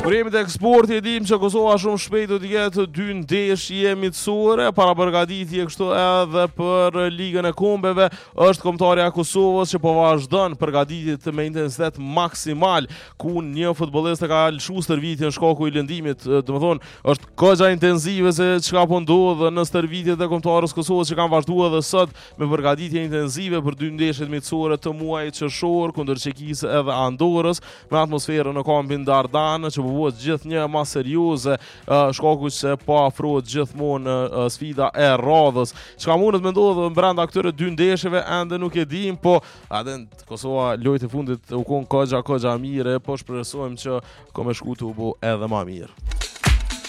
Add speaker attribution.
Speaker 1: Kur jemi të eksporti e dim që Kosova shumë shpejt do të jetë 2 ndeshje miqësore para përgatitje kështu edhe për Ligën e Kombeve. Është kombëtarja e Kosovës që po vazhdon përgatitjet me intensitet maksimal, ku një futbollist e ka lëshuar stërvitjen shkaku i lëndimit, domethënë është goxha intensive se çka po ndodh në stërvitjet e kombëtarës Kosovës që kanë vazhduar edhe sot me përgatitje intensive për 2 ndeshjet miqësore të muajit qershor kundër Çekisë edhe Andorrës, me atmosferën në kampin Dardan që bëhet gjithë një ma serioze, shkaku që po afrohet gjithmonë sfida e radhës. Çka mundet me ndodhë brenda këtyre 2 ndeshjeve ende nuk e dim, po atë Kosova lojtë e fundit u kon goxha mirë, po shpresojmë që ka me shku të u bo edhe ma mirë.